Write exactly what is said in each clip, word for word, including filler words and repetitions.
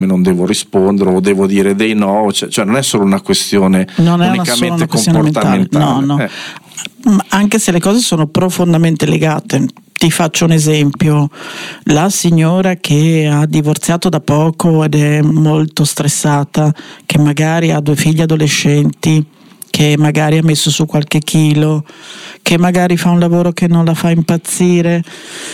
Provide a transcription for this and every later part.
non devo rispondere o devo dire dei no, cioè, cioè non è solo una questione non è unicamente una questione comportamentale. No, no. Eh. Anche se le cose sono profondamente legate. Ti faccio un esempio: la signora che ha divorziato da poco ed è molto stressata, che magari ha due figli adolescenti, che magari ha messo su qualche chilo, che magari fa un lavoro che non la fa impazzire.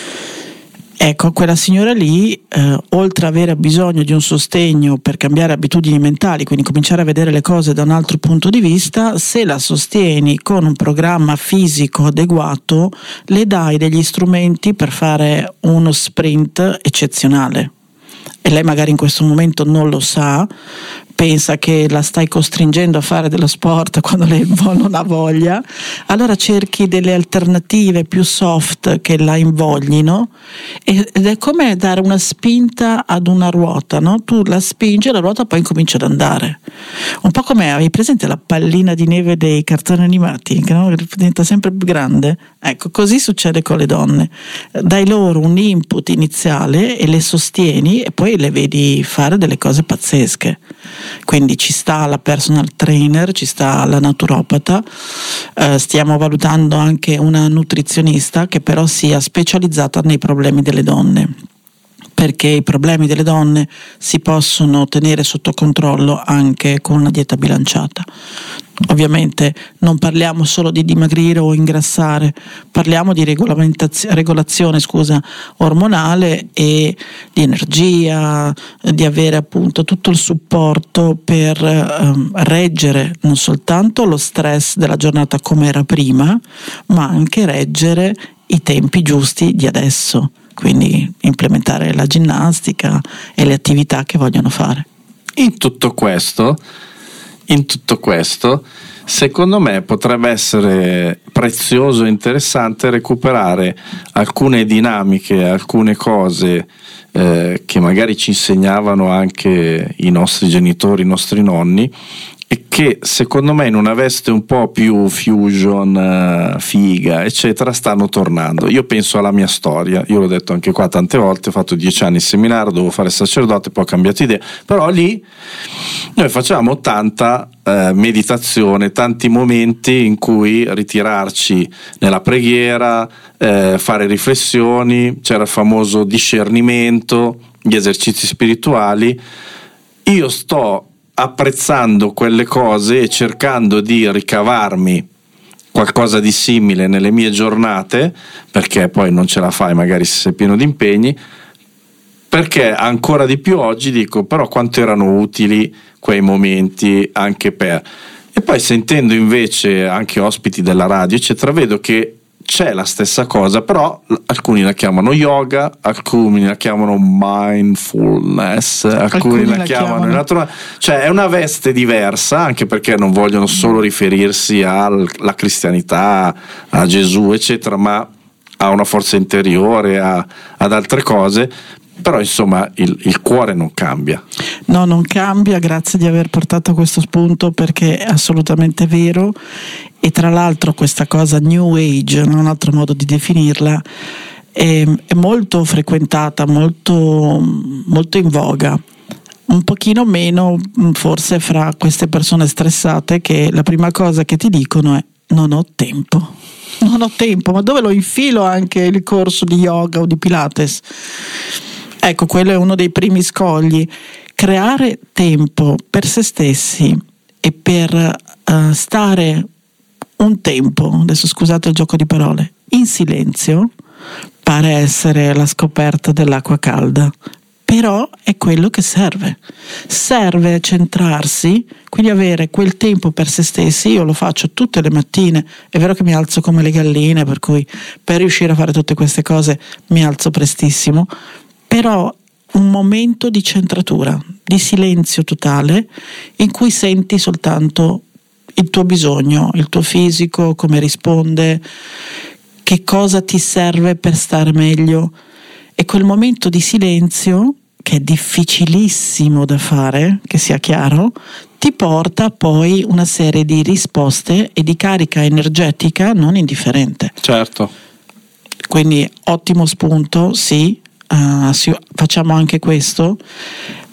Ecco, quella signora lì, eh, oltre ad avere bisogno di un sostegno per cambiare abitudini mentali, quindi cominciare a vedere le cose da un altro punto di vista, se la sostieni con un programma fisico adeguato, le dai degli strumenti per fare uno sprint eccezionale. E lei magari in questo momento non lo sa, pensa che la stai costringendo a fare dello sport quando lei non ha voglia, allora cerchi delle alternative più soft che la invoglino, ed è come dare una spinta ad una ruota, no? Tu la spingi e la ruota poi comincia ad andare, un po' come avevi presente la pallina di neve dei cartoni animati, che no? Diventa sempre più grande. Ecco, così succede con le donne, dai loro un input iniziale e le sostieni e poi le vedi fare delle cose pazzesche. Quindi ci sta la personal trainer, ci sta la naturopata, eh, stiamo valutando anche una nutrizionista che però sia specializzata nei problemi delle donne, perché i problemi delle donne si possono tenere sotto controllo anche con una dieta bilanciata. Ovviamente non parliamo solo di dimagrire o ingrassare, parliamo di regolazione scusa, ormonale e di energia, di avere appunto tutto il supporto per um, reggere non soltanto lo stress della giornata come era prima, ma anche reggere i tempi giusti di adesso, quindi implementare la ginnastica e le attività che vogliono fare. In tutto questo In tutto questo, secondo me potrebbe essere prezioso e interessante recuperare alcune dinamiche, alcune cose eh, che magari ci insegnavano anche i nostri genitori, i nostri nonni, e che secondo me in una veste un po' più fusion, uh, figa, eccetera, stanno tornando. Io penso alla mia storia, io l'ho detto anche qua tante volte, ho fatto dieci anni in seminario, dovevo fare sacerdote, poi ho cambiato idea, però lì noi facevamo tanta uh, meditazione, tanti momenti in cui ritirarci nella preghiera, uh, fare riflessioni, c'era il famoso discernimento, gli esercizi spirituali. Io sto apprezzando quelle cose e cercando di ricavarmi qualcosa di simile nelle mie giornate, perché poi non ce la fai magari se sei pieno di impegni, perché ancora di più oggi dico però quanto erano utili quei momenti anche per... E poi sentendo invece anche ospiti della radio eccetera, vedo che c'è la stessa cosa, però alcuni la chiamano yoga, alcuni la chiamano mindfulness, alcuni, alcuni la, la chiamano, chiamano. Natura... cioè è una veste diversa, anche perché non vogliono solo riferirsi alla cristianità, a Gesù eccetera, ma a una forza interiore, a, ad altre cose. Però insomma il, il cuore non cambia. No, non cambia, grazie di aver portato questo spunto, perché è assolutamente vero. E tra l'altro questa cosa New Age, un altro modo di definirla, è, è molto frequentata, molto, molto in voga. Un pochino meno forse fra queste persone stressate, che la prima cosa che ti dicono è non ho tempo. Non ho tempo, ma dove lo infilo anche il corso di yoga o di Pilates? Ecco, quello è uno dei primi scogli. Creare tempo per se stessi e per uh, stare un tempo, adesso scusate il gioco di parole, in silenzio, pare essere la scoperta dell'acqua calda, però è quello che serve. Serve centrarsi, quindi avere quel tempo per se stessi. Io lo faccio tutte le mattine, è vero che mi alzo come le galline, per cui per riuscire a fare tutte queste cose mi alzo prestissimo, però un momento di centratura, di silenzio totale, in cui senti soltanto il tuo bisogno, il tuo fisico, come risponde, che cosa ti serve per stare meglio. E quel momento di silenzio, che è difficilissimo da fare, che sia chiaro, ti porta poi una serie di risposte e di carica energetica non indifferente. Certo. Quindi ottimo spunto, sì. Uh, sì, facciamo anche questo,